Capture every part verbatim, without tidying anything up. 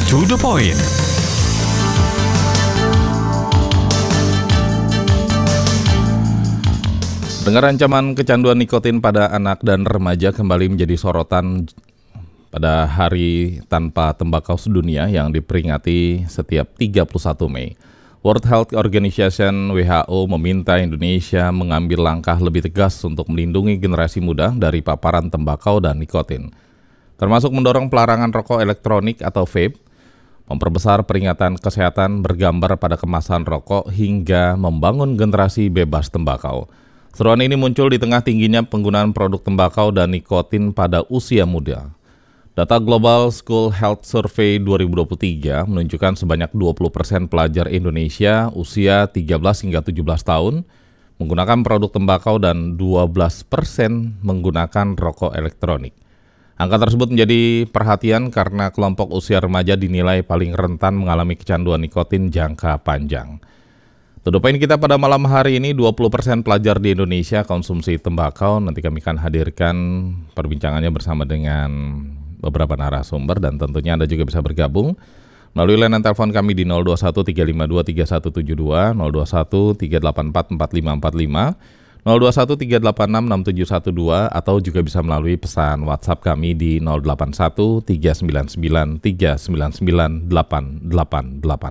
To the point. Dengar ancaman kecanduan nikotin pada anak dan remaja kembali menjadi sorotan pada Hari Tanpa Tembakau Sedunia yang diperingati setiap tiga puluh satu Mei. World Health Organization W H O meminta Indonesia mengambil langkah lebih tegas untuk melindungi generasi muda dari paparan tembakau dan nikotin, termasuk mendorong pelarangan rokok elektronik atau vape, memperbesar peringatan kesehatan bergambar pada kemasan rokok, hingga membangun generasi bebas tembakau. Seruan ini muncul di tengah tingginya penggunaan produk tembakau dan nikotin pada usia muda. Data Global School Health Survey dua ribu dua puluh tiga menunjukkan sebanyak dua puluh persen pelajar Indonesia usia tiga belas hingga tujuh belas tahun menggunakan produk tembakau dan dua belas persen menggunakan rokok elektronik. Angka tersebut menjadi perhatian karena kelompok usia remaja dinilai paling rentan mengalami kecanduan nikotin jangka panjang. To the point kita pada malam hari ini, dua puluh persen pelajar di Indonesia konsumsi tembakau. Nanti kami akan hadirkan perbincangannya bersama dengan beberapa narasumber dan tentunya Anda juga bisa bergabung melalui layanan telepon kami di nol dua satu tiga lima dua tiga satu tujuh dua, nol dua satu tiga delapan empat empat lima empat lima, nol dua satu tiga delapan enam enam tujuh satu dua, atau juga bisa melalui pesan WhatsApp kami di nol delapan satu tiga sembilan sembilan tiga sembilan sembilan delapan delapan delapan.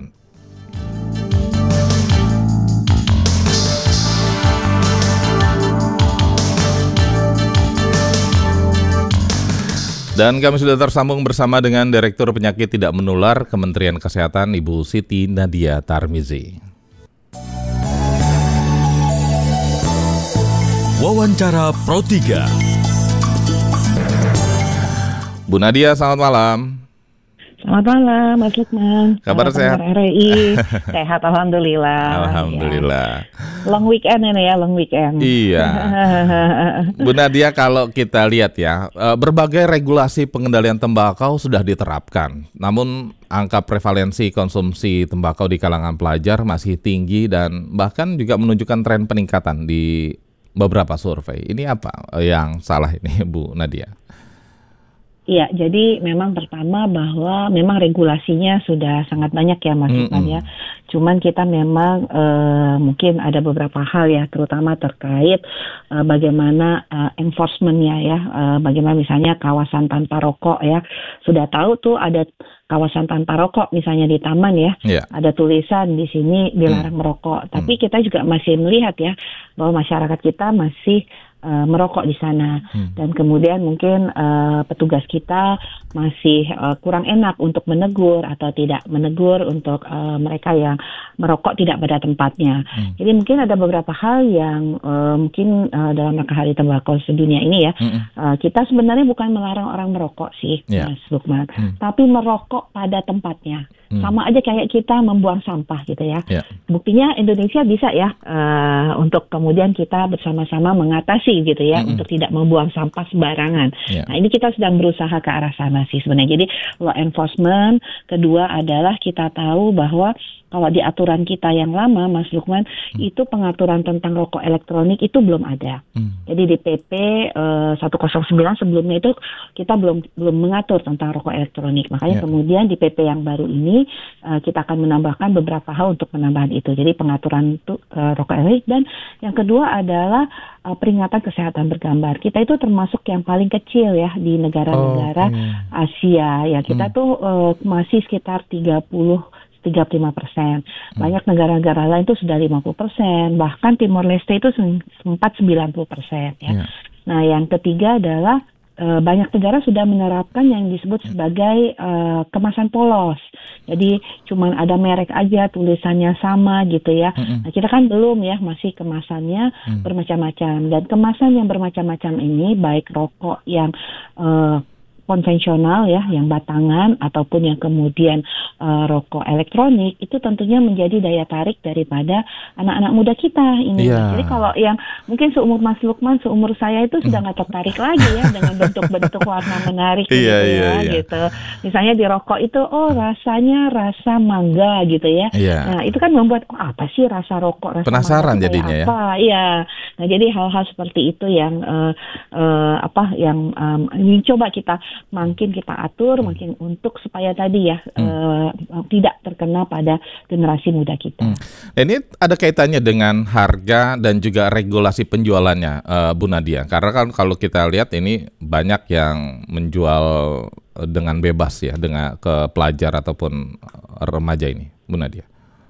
Dan kami sudah tersambung bersama dengan Direktur Penyakit Tidak Menular Kementerian Kesehatan, Ibu Siti Nadia Tarmizi. Wawancara Pro tiga. Bu Nadia, selamat malam. Selamat malam, Mas Lukman. Kabar sehat? R R I. Sehat, Alhamdulillah. Alhamdulillah. Ya. Long weekend ini ya, long weekend. Iya. Bu Nadia, kalau kita lihat ya, berbagai regulasi pengendalian tembakau sudah diterapkan. Namun angka prevalensi konsumsi tembakau di kalangan pelajar masih tinggi dan bahkan juga menunjukkan tren peningkatan di beberapa survei. Ini apa yang salah ini, Bu Nadia? Iya, jadi memang pertama bahwa memang regulasinya sudah sangat banyak ya Mas Lukman mm-hmm. ya. Cuman kita memang e, mungkin ada beberapa hal ya, terutama terkait e, bagaimana e, enforcement-nya ya, e, bagaimana misalnya kawasan tanpa rokok ya. Sudah tahu tuh ada kawasan tanpa rokok misalnya di taman ya, yeah. ada tulisan di sini dilarang mm. merokok. Tapi mm. kita juga masih melihat ya bahwa masyarakat kita masih Uh, merokok di sana hmm. dan kemudian mungkin uh, petugas kita masih uh, kurang enak untuk menegur atau tidak menegur untuk uh, mereka yang merokok tidak pada tempatnya. Hmm. Jadi mungkin ada beberapa hal yang uh, mungkin uh, dalam rangka Hari Tembakau Sedunia ini ya, hmm. uh, kita sebenarnya bukan melarang orang merokok sih, yeah. Mas Lukman, hmm. tapi merokok pada tempatnya. Hmm. Sama aja kayak kita membuang sampah gitu ya. Yeah. Buktinya Indonesia bisa ya uh, untuk kemudian kita bersama-sama mengatasi gitu ya, mm-hmm. untuk tidak membuang sampah sembarangan. Yeah. Nah ini kita sedang berusaha ke arah sana sih sebenarnya. Jadi law enforcement, kedua adalah kita tahu bahwa kalau di aturan kita yang lama, Mas Lukman, hmm. itu pengaturan tentang rokok elektronik itu belum ada. Hmm. Jadi di P P uh, seratus sembilan sebelumnya itu kita belum belum mengatur tentang rokok elektronik. Makanya yeah. kemudian di P P yang baru ini uh, kita akan menambahkan beberapa hal untuk penambahan itu. Jadi pengaturan itu, uh, rokok elektronik. Dan yang kedua adalah uh, peringatan kesehatan bergambar. Kita itu termasuk yang paling kecil ya di negara-negara oh, okay. Asia. Ya kita hmm. tuh uh, masih sekitar tiga puluh tiga puluh lima persen. Banyak negara-negara lain itu sudah lima puluh persen. Bahkan Timor Leste itu sempat sembilan puluh persen. Ya. Yeah. Nah, yang ketiga adalah e, banyak negara sudah menerapkan yang disebut sebagai e, kemasan polos. Jadi cuma ada merek aja, tulisannya sama gitu ya. Mm-hmm. Nah, kita kan belum ya, masih kemasannya mm. bermacam-macam. Dan kemasan yang bermacam-macam ini, baik rokok yang E, konvensional ya, yang batangan ataupun yang kemudian uh, rokok elektronik, itu tentunya menjadi daya tarik daripada anak-anak muda kita ini. Iya. Jadi kalau yang mungkin seumur Mas Lukman, seumur saya itu sudah nggak tertarik lagi ya dengan bentuk-bentuk warna menarik gitu Iya, ya, iya, iya. gitu. Misalnya di rokok itu, oh rasanya rasa mangga gitu ya. Iya. Nah itu kan membuat, oh apa sih rasa rokok, rasa Penasaran mangga itu kayak jadinya ya. apa? Iya. Nah jadi hal-hal seperti itu yang uh, uh, apa yang um, ini coba kita makin kita atur, makin untuk supaya tadi ya uh, tidak terkena pada generasi muda kita. Hmm. Nah, ini ada kaitannya dengan harga dan juga regulasi penjualannya, uh, Bu Nadia. Karena kan kalau kita lihat ini banyak yang menjual dengan bebas ya, dengan ke pelajar ataupun remaja ini, Bu Nadia.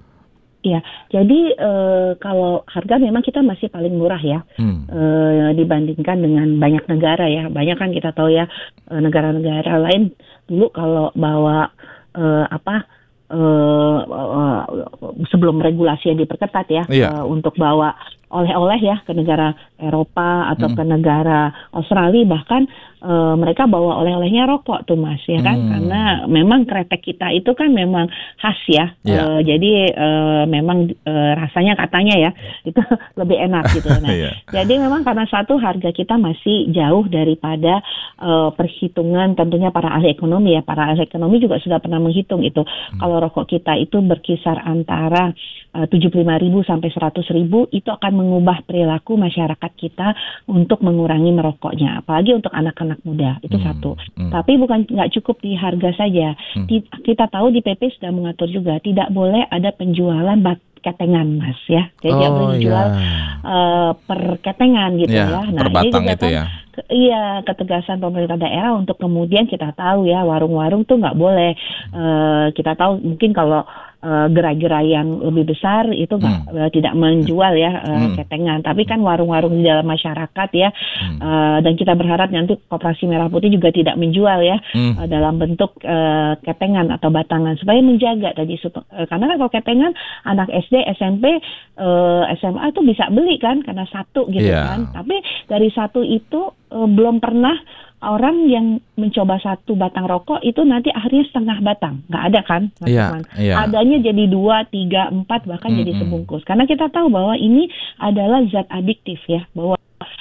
Ya, jadi e, kalau harga memang kita masih paling murah ya hmm. e, dibandingkan dengan banyak negara ya. Banyak kan kita tahu ya e, negara-negara lain dulu kalau bawa e, apa e, e, sebelum regulasi yang diperketat ya Iya. e, untuk bawa oleh-oleh ya ke negara Eropa atau hmm. ke negara Australia, bahkan e, mereka bawa oleh-olehnya rokok tuh Mas ya kan, hmm. karena memang kretek kita itu kan memang khas ya. Yeah. E, jadi e, memang e, rasanya katanya ya itu lebih enak gitu. Nah, yeah. Jadi memang karena satu harga kita masih jauh daripada e, perhitungan tentunya para ahli ekonomi ya. Para ahli ekonomi juga sudah pernah menghitung itu. Hmm. Kalau rokok kita itu berkisar antara e, tujuh puluh lima ribu sampai seratus ribu, itu akan mengubah perilaku masyarakat kita untuk mengurangi merokoknya. Apalagi untuk anak-anak muda, itu hmm. satu. Hmm. Tapi bukan nggak cukup di harga saja. Hmm. Kita tahu di P P sudah mengatur juga tidak boleh ada penjualan bat ketengan Mas ya. Jadi oh, dia boleh dijual yeah. uh, per ketengan gitu yeah, ya. Nah, per batang ini juga itu kan, ya. Ke, iya, ketegasan pemerintah daerah untuk kemudian kita tahu ya warung-warung tuh nggak boleh. Uh, kita tahu mungkin kalau Uh, gerai-gerai yang lebih besar itu nggak hmm. uh, tidak menjual ya uh, hmm. ketengan, tapi kan warung-warung di dalam masyarakat ya, hmm. uh, dan kita berharap nanti Koperasi Merah Putih juga tidak menjual ya hmm. uh, dalam bentuk uh, ketengan atau batangan supaya menjaga tadi uh, karena kan kalau ketengan anak S D, S M P, uh, S M A itu bisa beli kan karena satu gitu yeah. kan, tapi dari satu itu uh, belum pernah orang yang mencoba satu batang rokok itu nanti akhirnya setengah batang, nggak ada kan? Iya, iya. Adanya jadi dua, tiga, empat bahkan mm-hmm. jadi sebungkus. Karena kita tahu bahwa ini adalah zat adiktif ya, bahwa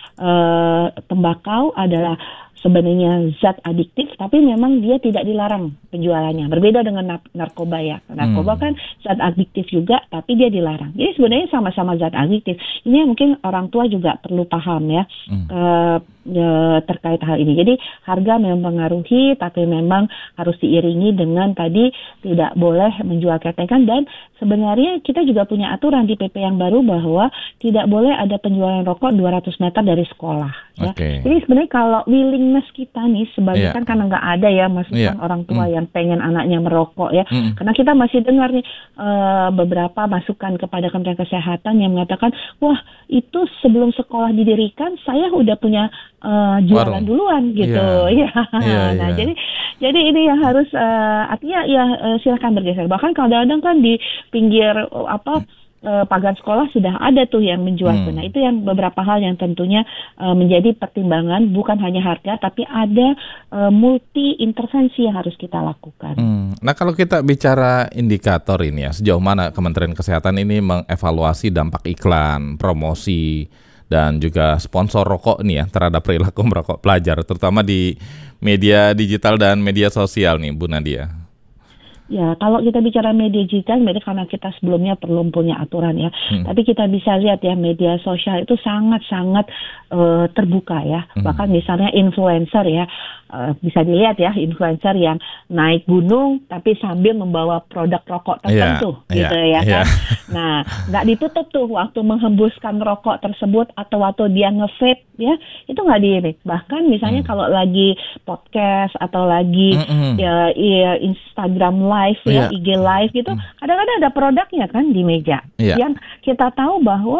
uh, tembakau adalah sebenarnya zat adiktif, tapi memang dia tidak dilarang penjualannya. Berbeda dengan narkoba ya. Narkoba hmm. kan zat adiktif juga, tapi dia dilarang. Jadi sebenarnya sama-sama zat adiktif. Ini mungkin orang tua juga perlu paham ya hmm. uh, uh, terkait hal ini. Jadi harga memang mempengaruhi, tapi memang harus diiringi dengan tadi tidak boleh menjual ketengan, dan sebenarnya kita juga punya aturan di P P yang baru bahwa tidak boleh ada penjualan rokok dua ratus meter dari sekolah. Ya. Okay. Jadi sebenarnya kalau willingness kita nih sebagai yeah. kan karena nggak ada ya masukan yeah. orang tua mm. yang pengen anaknya merokok ya, mm. karena kita masih dengar nih uh, beberapa masukan kepada Kementerian Kesehatan yang mengatakan wah itu sebelum sekolah didirikan saya udah punya uh, jualan Warung. duluan gitu ya. Yeah. yeah, nah yeah. jadi jadi ini yang harus uh, artinya ya uh, silakan bergeser. Bahkan kadang-kadang kan di pinggir uh, apa Uh, pagar sekolah sudah ada tuh yang menjual. Hmm. Nah itu yang beberapa hal yang tentunya uh, menjadi pertimbangan, bukan hanya harga, tapi ada uh, multi intervensi yang harus kita lakukan. Hmm. Nah kalau kita bicara indikator ini ya, sejauh mana Kementerian Kesehatan ini mengevaluasi dampak iklan, promosi, dan juga sponsor rokok nih ya terhadap perilaku merokok pelajar, terutama di media digital dan media sosial nih Bu Nadia? Ya, kalau kita bicara media digital, media karena kita sebelumnya perlu punya aturan ya. Hmm. Tapi kita bisa lihat ya, media sosial itu sangat-sangat uh, terbuka ya. Hmm. Bahkan misalnya influencer ya, uh, bisa dilihat ya, influencer yang naik gunung tapi sambil membawa produk rokok tertentu, yeah, gitu yeah, ya kan. Yeah. Nah, nggak ditutup tuh waktu menghembuskan rokok tersebut atau waktu dia nge-vape ya, itu nggak di bahkan misalnya hmm. kalau lagi podcast atau lagi hmm. ya, ya Instagram live live ya, yeah. I G live gitu, hmm. kadang-kadang ada produknya kan di meja. Yeah. Yang kita tahu bahwa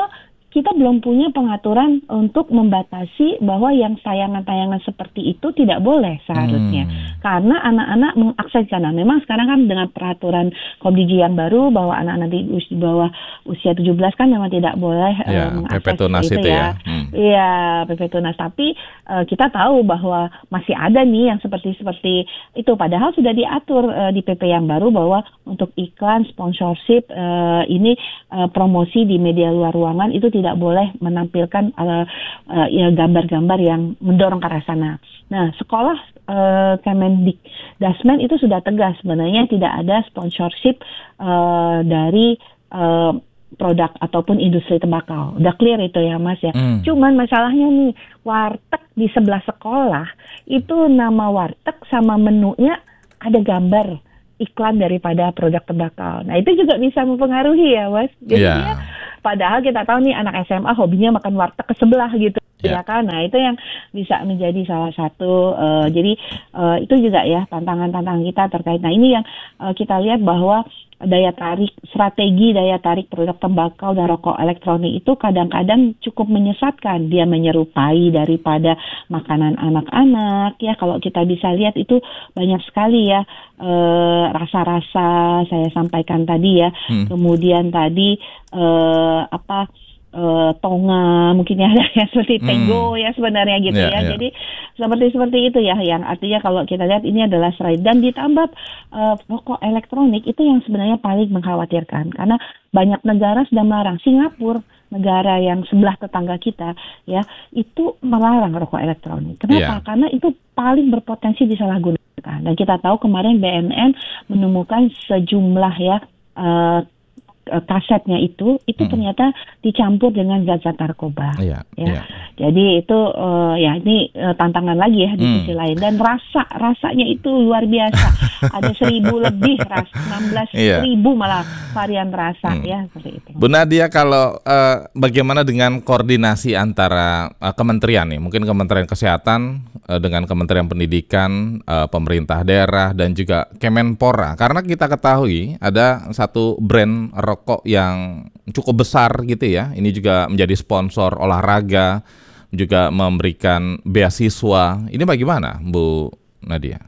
kita belum punya pengaturan untuk membatasi bahwa yang tayangan-tayangan seperti itu tidak boleh seharusnya. Hmm. Karena anak-anak mengakses sana. Memang sekarang kan dengan peraturan Komdigi yang baru bahwa anak-anak di usia, bawah usia tujuh belas kan memang tidak boleh ya, uh, mengakses P P Tunas itu, itu ya. ya. Hmm. Iya, P P Tunas. Tapi uh, kita tahu bahwa masih ada nih yang seperti-seperti itu. Padahal sudah diatur uh, di P P yang baru bahwa untuk iklan, sponsorship, uh, ini uh, promosi di media luar ruangan itu tidak boleh menampilkan uh, uh, ya, gambar-gambar yang mendorong ke arah sana. Nah, sekolah uh, Kemendikdasmen itu sudah tegas sebenarnya tidak ada sponsorship uh, dari uh, produk ataupun industri tembakau. Udah clear itu ya Mas ya. Hmm. Cuman masalahnya nih, warteg di sebelah sekolah itu nama warteg sama menunya ada gambar iklan daripada produk tembakau. Nah itu juga bisa mempengaruhi ya Mas. Jadi yeah. ya, padahal kita tahu nih anak S M A hobinya makan warteg ke sebelah gitu. Yeah. Ya kan, nah itu yang bisa menjadi salah satu. Uh, jadi uh, itu juga ya tantangan-tantangan kita terkait. Nah ini yang uh, kita lihat bahwa daya tarik, strategi daya tarik produk tembakau dan rokok elektronik itu kadang-kadang cukup menyesatkan. Dia menyerupai daripada makanan anak-anak ya. Kalau kita bisa lihat itu banyak sekali ya eh, rasa-rasa saya sampaikan tadi ya. Hmm. Kemudian tadi eh, apa Uh, tonga mungkin ya, ya seperti Tango hmm. ya sebenarnya gitu yeah, ya. Yeah. Jadi seperti seperti itu ya, yang artinya kalau kita lihat ini adalah serai dan ditambah uh, rokok elektronik itu yang sebenarnya paling mengkhawatirkan karena banyak negara sudah melarang. Singapura, negara yang sebelah tetangga kita ya, itu melarang rokok elektronik. Kenapa? Yeah. Karena itu paling berpotensi disalahgunakan. Dan kita tahu kemarin B N N menemukan sejumlah ya uh, kasetnya itu itu hmm. ternyata dicampur dengan zat-zat narkoba yeah, ya yeah. Jadi itu uh, ya ini uh, tantangan lagi ya di hmm. sisi lain, dan rasa rasanya itu luar biasa. Ada seribu lebih ras enam belas yeah. ribu malah varian rasa hmm. ya seperti itu. Bu Nadia, kalau uh, bagaimana dengan koordinasi antara uh, kementerian nih, mungkin Kementerian Kesehatan uh, dengan Kementerian Pendidikan, uh, pemerintah daerah dan juga Kemenpora, karena kita ketahui ada satu brand rokok yang cukup besar gitu ya. Ini juga menjadi sponsor olahraga, juga memberikan beasiswa. Ini bagaimana, Bu Nadia?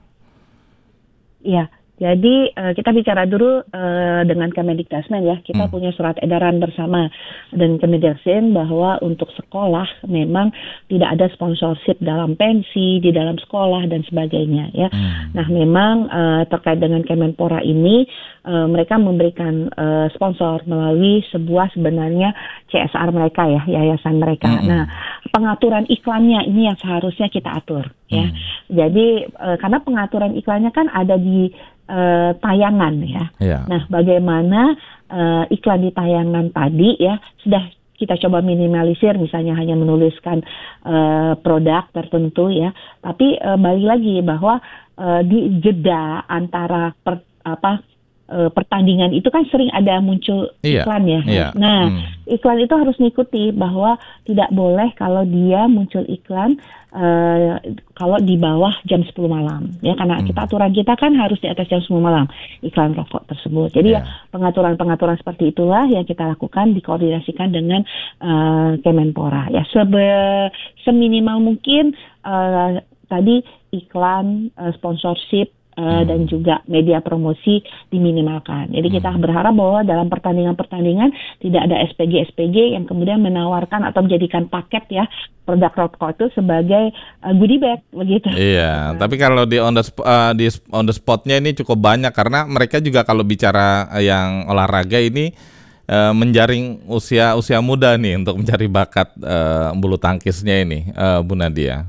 Iya. Jadi uh, kita bicara dulu uh, dengan Kemendikdasmen ya. Kita hmm. punya surat edaran bersama dengan Kemendikdasmen bahwa untuk sekolah memang tidak ada sponsorship dalam pensi, di dalam sekolah dan sebagainya ya. Hmm. Nah memang uh, terkait dengan Kemenpora ini uh, mereka memberikan uh, sponsor melalui sebuah sebenarnya C S R mereka ya, yayasan mereka. Hmm. Nah pengaturan iklannya ini yang seharusnya kita atur ya. Hmm. Jadi uh, karena pengaturan iklannya kan ada di Uh, tayangan ya. Yeah. Nah, bagaimana uh, iklan di tayangan tadi ya sudah kita coba minimalisir, misalnya hanya menuliskan uh, produk tertentu ya. Tapi uh, balik lagi bahwa uh, di jeda antara per, apa uh, pertandingan itu kan sering ada muncul yeah. iklan ya. Yeah. Nah, hmm. iklan itu harus mengikuti bahwa tidak boleh kalau dia muncul iklan Uh, kalau di bawah jam sepuluh malam ya, karena hmm. kita aturan kita kan harus di atas jam sepuluh malam iklan rokok tersebut. Jadi yeah. ya pengaturan-pengaturan seperti itulah yang kita lakukan, dikoordinasikan dengan uh, Kemenpora ya, sebe seminimal mungkin uh, tadi iklan, uh, sponsorship Uh, dan juga media promosi diminimalkan. Jadi kita berharap bahwa dalam pertandingan-pertandingan tidak ada S P G S P G yang kemudian menawarkan atau menjadikan paket ya produk rokok itu sebagai uh, goodie bag begitu. Iya, nah. Tapi kalau di on the sp- uh, di on the spotnya ini cukup banyak karena mereka juga kalau bicara yang olahraga ini uh, menjaring usia usia muda nih untuk mencari bakat uh, bulu tangkisnya ini, uh, Bu Nadia.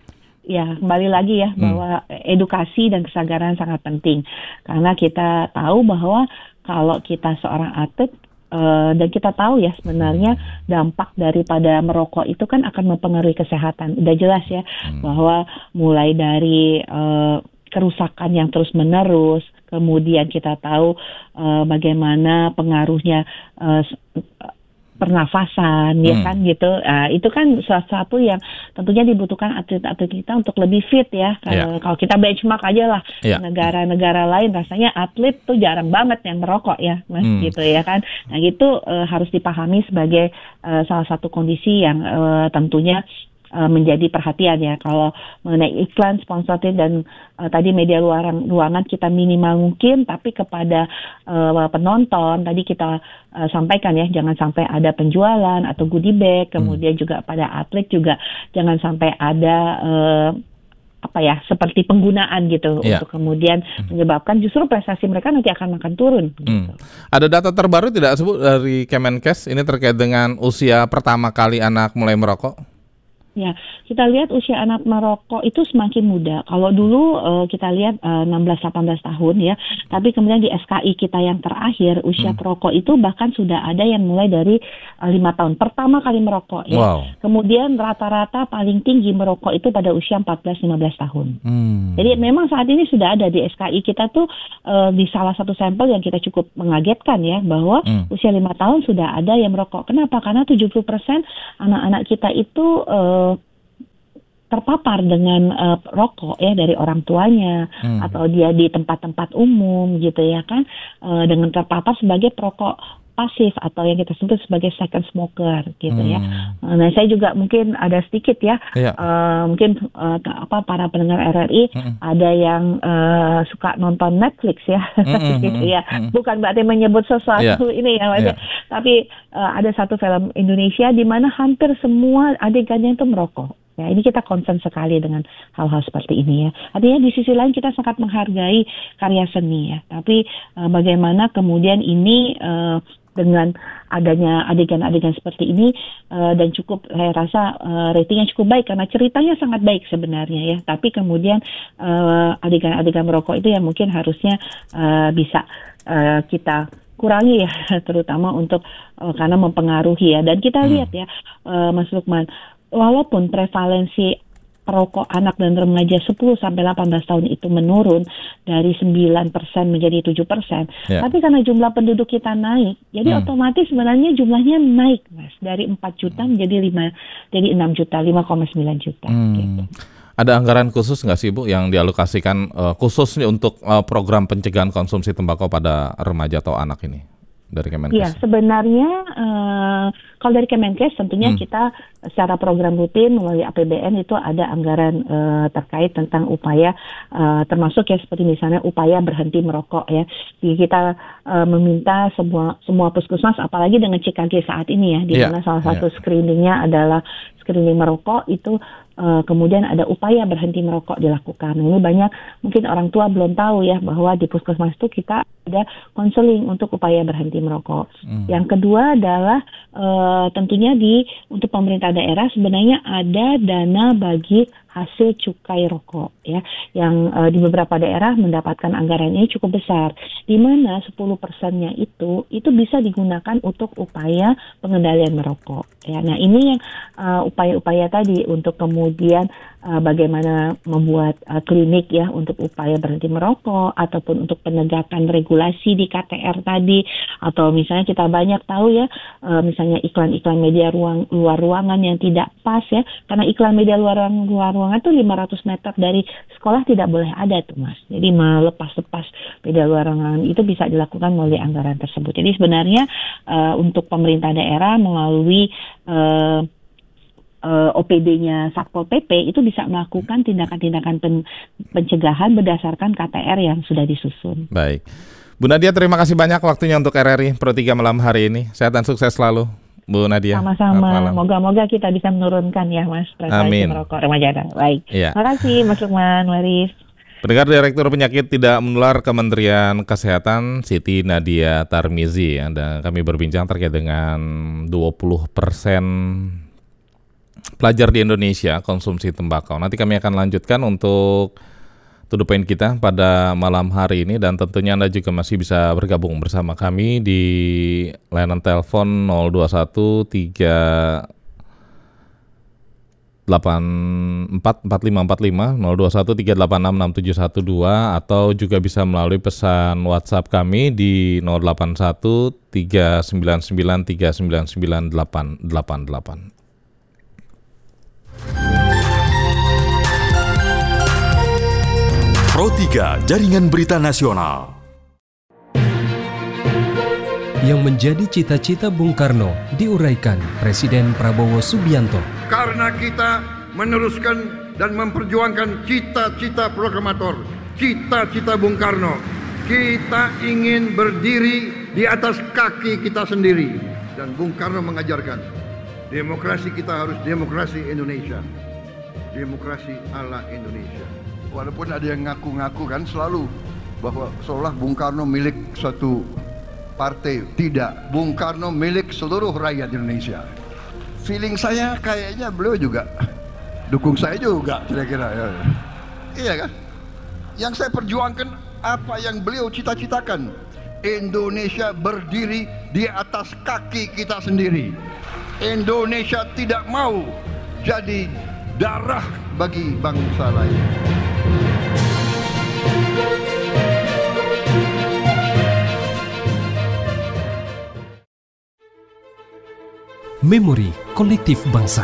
Ya, kembali lagi ya, hmm. bahwa edukasi dan kesadaran sangat penting. Karena kita tahu bahwa kalau kita seorang atlet, uh, dan kita tahu ya sebenarnya dampak daripada merokok itu kan akan mempengaruhi kesehatan. Udah jelas ya, hmm. bahwa mulai dari uh, kerusakan yang terus-menerus, kemudian kita tahu uh, bagaimana pengaruhnya uh, pernafasan, ya Hmm. kan gitu. Nah, itu kan sesuatu yang tentunya dibutuhkan atlet-atlet kita untuk lebih fit ya. Iya. Kalau kalau kita benchmark aja lah Iya. negara-negara lain, rasanya atlet tuh jarang banget yang merokok ya, Mas, Hmm. gitu ya kan. Nah, itu eh, harus dipahami sebagai eh, salah satu kondisi yang eh, tentunya eh, menjadi perhatian ya. Kalau mengenai iklan, sponsorin dan eh, tadi media luaran ruangan kita minimal mungkin, tapi kepada eh, penonton tadi kita eh, sampaikan ya, jangan sampai ada penjualan atau goodie bag. Kemudian juga pada atlet juga jangan sampai ada eh, apa ya, seperti penggunaan gitu Iya. untuk kemudian menyebabkan justru prestasi mereka nanti akan makan turun. Hmm. Gitu. Ada data terbaru tidak sebut dari Kemenkes ini terkait dengan usia pertama kali anak mulai merokok? Ya, kita lihat usia anak merokok itu semakin muda. Kalau dulu eh, kita lihat eh, enam belas delapan belas tahun ya, tapi kemudian di S K I kita yang terakhir usia perokok itu bahkan sudah ada yang mulai dari eh, lima tahun pertama kali merokok ya. Wow. Kemudian rata-rata paling tinggi merokok itu pada usia empat belas lima belas tahun. Hmm. Jadi memang saat ini sudah ada di S K I kita tuh eh, di salah satu sampel yang kita cukup mengagetkan ya, bahwa Hmm. usia lima tahun sudah ada yang merokok. Kenapa? Karena tujuh puluh persen anak-anak kita itu eh, terpapar dengan eh, rokok ya dari orang tuanya Hmm. atau dia di tempat-tempat umum gitu ya kan, eh, dengan terpapar sebagai perokok pasif atau yang kita sebut sebagai second smoker gitu ya. Hmm. Nah, saya juga mungkin ada sedikit ya, Iya. eh, mungkin eh, apa para pendengar R R I Mm-mm. ada yang eh, suka nonton Netflix ya, Mm-mm, gitu ya. mm-mm. Bukan berarti menyebut sesuatu Iya. ini ya, Mas, Iya. ya. Tapi eh, ada satu film Indonesia di mana hampir semua adegannya itu merokok. Ya, ini kita concern sekali dengan hal-hal seperti ini ya. Artinya di sisi lain kita sangat menghargai karya seni ya. Tapi eh, bagaimana kemudian ini eh, dengan adanya adegan-adegan seperti ini eh, dan cukup saya rasa eh, ratingnya cukup baik karena ceritanya sangat baik sebenarnya ya. Tapi kemudian eh, adegan-adegan merokok itu yang mungkin harusnya eh, bisa eh, kita kurangi ya, terutama untuk eh, karena mempengaruhi ya. Dan kita lihat ya, eh, Mas Lukman, walaupun prevalensi perokok anak dan remaja sepuluh sampai delapan belas tahun itu menurun dari sembilan persen menjadi tujuh persen. Ya. Tapi karena jumlah penduduk kita naik, jadi Hmm. otomatis sebenarnya jumlahnya naik, Mas, dari empat juta menjadi lima, jadi enam juta, lima koma sembilan juta gitu. Hmm. Ada anggaran khusus nggak sih Bu yang dialokasikan eh, khusus nih untuk eh, program pencegahan konsumsi tembakau pada remaja atau anak ini dari Iya, Kemenkes? sebenarnya eh, kalau dari Kemenkes tentunya Hmm. kita secara program rutin melalui A P B N itu ada anggaran eh, terkait tentang upaya eh, termasuk ya seperti misalnya upaya berhenti merokok ya. Jadi kita eh, meminta semua semua puskesmas apalagi dengan C K G saat ini ya, di Iya, mana salah iya. satu screeningnya adalah screening merokok itu eh, kemudian ada upaya berhenti merokok dilakukan. Nah, ini banyak mungkin orang tua belum tahu ya bahwa di puskesmas itu kita ada konseling untuk upaya berhenti merokok. Hmm. Yang kedua adalah eh, tentunya di untuk pemerintah daerah sebenarnya ada dana bagi hasil cukai rokok ya, yang eh, di beberapa daerah mendapatkan anggarannya cukup besar, di mana sepuluh persennya itu itu bisa digunakan untuk upaya pengendalian merokok ya. Nah, ini yang eh, upaya-upaya tadi untuk kemudian eh, bagaimana membuat eh, klinik ya untuk upaya berhenti merokok ataupun untuk penegakan regulasi di K T R tadi, atau misalnya kita banyak tahu ya eh, misalnya iklan-iklan media ruang luar ruangan yang tidak pas ya, karena iklan media luar ruang luar ruangan tuh lima ratus meter dari sekolah tidak boleh ada tuh, Mas. Jadi melepas-lepas media luar ruangan itu bisa dilakukan melalui anggaran tersebut. Jadi sebenarnya eh, untuk pemerintah daerah melalui eh, eh, O P D-nya Satpol P P itu bisa melakukan tindakan-tindakan pen- pencegahan berdasarkan K T R yang sudah disusun. Baik. Bu Nadia, terima kasih banyak waktunya untuk R R I Pro tiga malam hari ini. Sehat dan sukses selalu, Bu Nadia. Selamat Sama-sama, malam. moga-moga kita bisa menurunkan ya, Mas, prestasi Amin. merokok remaja. Baik, Iya. terima kasih Mas Lukman, Waris. Pendengar, Direktur Penyakit Tidak Menular Kementerian Kesehatan Siti Nadia Tarmizi, dan kami berbincang terkait dengan dua puluh persen pelajar di Indonesia konsumsi tembakau. Nanti kami akan lanjutkan untuk to the point kita pada malam hari ini, dan tentunya Anda juga masih bisa bergabung bersama kami di layanan telepon nol dua satu tiga delapan empat empat lima empat lima nol dua satu tiga delapan enam enam tujuh satu dua atau juga bisa melalui pesan WhatsApp kami di nol delapan satu tiga sembilan sembilan tiga sembilan sembilan delapan delapan delapan. Pro tiga Jaringan Berita Nasional. Yang menjadi cita-cita Bung Karno diuraikan Presiden Prabowo Subianto. Karena kita meneruskan dan memperjuangkan cita-cita proklamator, cita-cita Bung Karno. Kita ingin berdiri di atas kaki kita sendiri. Dan Bung Karno mengajarkan, demokrasi kita harus demokrasi Indonesia. Demokrasi ala Indonesia. Walaupun ada yang ngaku-ngaku kan selalu bahwa seolah Bung Karno milik suatu partai. Tidak, Bung Karno milik seluruh rakyat Indonesia. Feeling saya kayaknya beliau juga dukung saya juga kira-kira ya. Iya kan? Yang saya perjuangkan apa yang beliau cita-citakan. Indonesia berdiri di atas kaki kita sendiri. Indonesia tidak mau jadi darah bagi bangsa lain. Memori Kolektif Bangsa.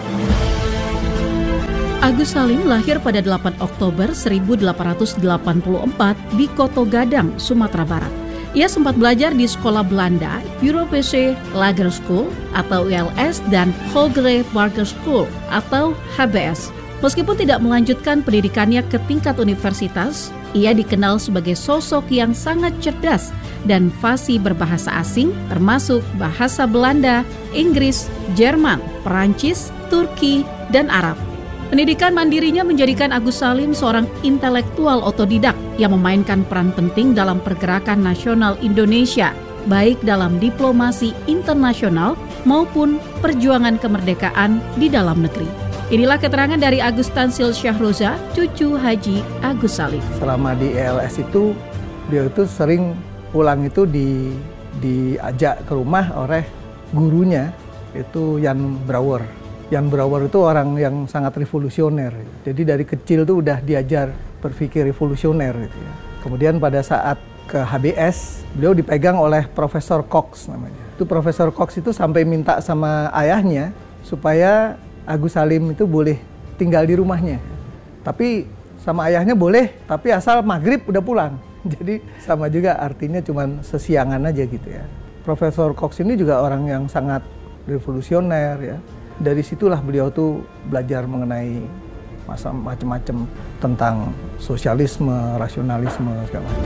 Agus Salim lahir pada delapan Oktober seribu delapan ratus delapan puluh empat di Koto Gadang, Sumatera Barat. Ia sempat belajar di sekolah Belanda, Europese Lager School atau U L S dan Hogere Barger School atau H B S. Meskipun tidak melanjutkan pendidikannya ke tingkat universitas, ia dikenal sebagai sosok yang sangat cerdas dan fasih berbahasa asing termasuk bahasa Belanda, Inggris, Jerman, Perancis, Turki, dan Arab. Pendidikan mandirinya menjadikan Agus Salim seorang intelektual otodidak yang memainkan peran penting dalam pergerakan nasional Indonesia, baik dalam diplomasi internasional maupun perjuangan kemerdekaan di dalam negeri. Inilah keterangan dari Agus Tansil Syahroza, cucu Haji Agus Salim. Selama di E L S itu, dia itu sering pulang itu di diajak ke rumah oleh gurunya, itu Jan Brouwer. Jan Brouwer itu orang yang sangat revolusioner. Jadi dari kecil tuh udah diajar berpikir revolusioner gitu ya. Kemudian pada saat ke H B S, beliau dipegang oleh Profesor Cox namanya. Itu Profesor Cox itu sampai minta sama ayahnya supaya Agus Salim itu boleh tinggal di rumahnya. Tapi sama ayahnya boleh, tapi asal maghrib udah pulang. Jadi sama juga artinya cuman sesiangan aja gitu ya. Profesor Cox ini juga orang yang sangat revolusioner ya. Dari situlah beliau tuh belajar mengenai masa macam-macam tentang sosialisme, rasionalisme segala macam.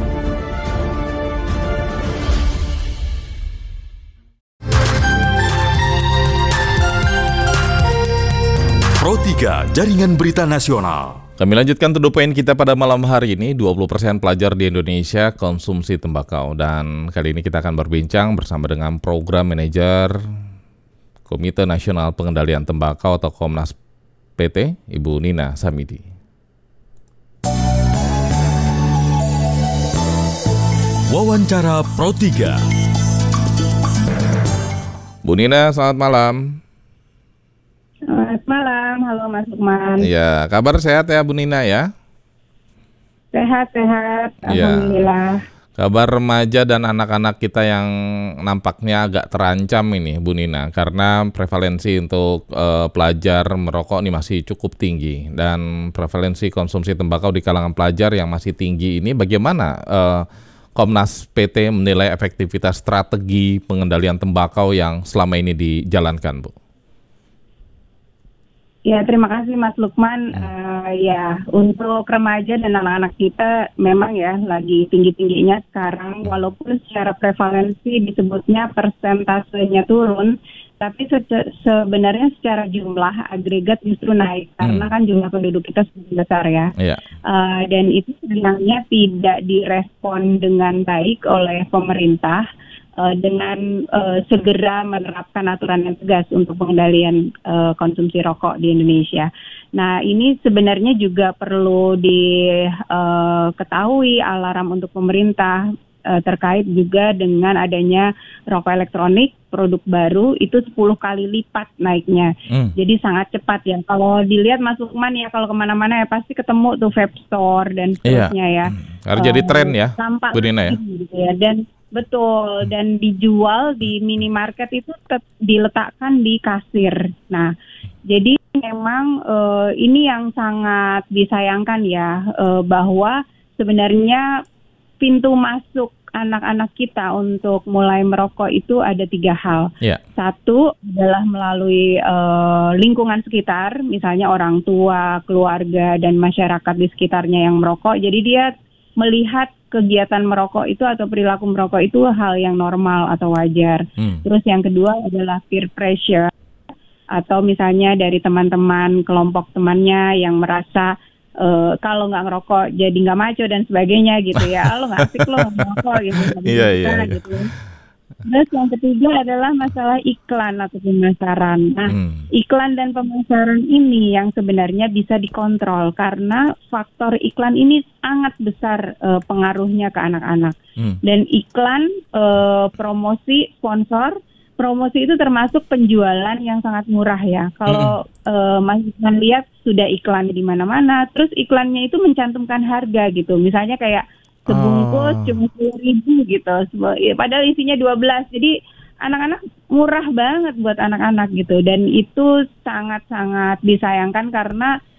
Pro tiga Jaringan Berita Nasional. Kami lanjutkan to the point kita pada malam hari ini. Dua puluh persen pelajar di Indonesia konsumsi tembakau. Dan kali ini kita akan berbincang bersama dengan Program Manajer Komite Nasional Pengendalian Tembakau atau Komnas P T, Ibu Nina Samidi. Wawancara Pro tiga. Bu Nina, selamat malam. Selamat malam, halo Mas Lukman. Iya, kabar sehat ya Bu Nina ya? Sehat-sehat, Ya. alhamdulillah. Kabar remaja dan anak-anak kita yang nampaknya agak terancam ini Bu Nina, karena prevalensi untuk uh, pelajar merokok ini masih cukup tinggi, dan prevalensi konsumsi tembakau di kalangan pelajar yang masih tinggi ini, bagaimana uh, Komnas P T menilai efektivitas strategi pengendalian tembakau yang selama ini dijalankan, Bu? Ya, terima kasih Mas Lukman. Uh, ya, untuk remaja dan anak-anak kita memang ya lagi tinggi-tingginya sekarang, walaupun secara prevalensi disebutnya persentasenya turun, tapi se- sebenarnya secara jumlah agregat justru naik, hmm. karena kan jumlah penduduk kita semakin besar ya. Yeah. Uh, dan itu sebenarnya tidak direspon dengan baik oleh pemerintah. Uh, dengan uh, segera menerapkan aturan yang tegas untuk pengendalian uh, konsumsi rokok di Indonesia. Nah, ini sebenarnya juga perlu diketahui uh, alarm untuk pemerintah. uh, terkait juga dengan adanya rokok elektronik, produk baru itu sepuluh kali lipat naiknya. Hmm. Jadi sangat cepat ya. Kalau dilihat Mas Lukman ya, kalau kemana-mana ya pasti ketemu tuh vape store dan seterusnya ya. Hmm. Harus uh, jadi tren ya, Bu Dina ya. Gitu ya. Dan betul, dan dijual di minimarket itu tet- diletakkan di kasir. Nah, jadi memang uh, ini yang sangat disayangkan ya, uh, bahwa sebenarnya pintu masuk anak-anak kita untuk mulai merokok itu ada tiga hal. Yeah. Satu adalah melalui uh, lingkungan sekitar, misalnya orang tua, keluarga, dan masyarakat di sekitarnya yang merokok. Jadi dia melihat kegiatan merokok itu atau perilaku merokok itu hal yang normal atau wajar. Hmm. Terus yang kedua adalah peer pressure, atau misalnya dari teman-teman, kelompok temannya yang merasa uh, kalau nggak ngerokok jadi nggak maco dan sebagainya gitu ya. Lo nggak asik lo ngerokok gitu. Iya, iya, iya. Gitu. Terus yang ketiga adalah masalah iklan atau pemasaran. Nah, hmm. iklan dan pemasaran ini yang sebenarnya bisa dikontrol karena faktor iklan ini sangat besar uh, pengaruhnya ke anak-anak. Hmm. Dan iklan, uh, promosi, sponsor, promosi itu termasuk penjualan yang sangat murah ya. Kalau mm. uh, Mas Isman lihat sudah iklan di mana-mana, terus iklannya itu mencantumkan harga gitu. Misalnya kayak sebungkus oh. cuma sepuluh ribu gitu. Padahal isinya dua belas. Jadi anak-anak murah banget buat anak-anak gitu. Dan itu sangat-sangat disayangkan karena